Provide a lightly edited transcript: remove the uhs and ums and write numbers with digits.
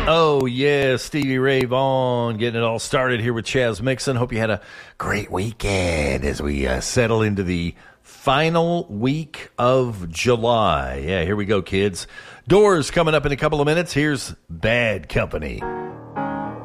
Oh, yeah, Stevie Ray Vaughan getting it all started here with Chaz Mixon. Hope you had a great weekend as we settle into the final week of July. Yeah, here we go, kids. Doors coming up in a couple of minutes. Here's Bad Company.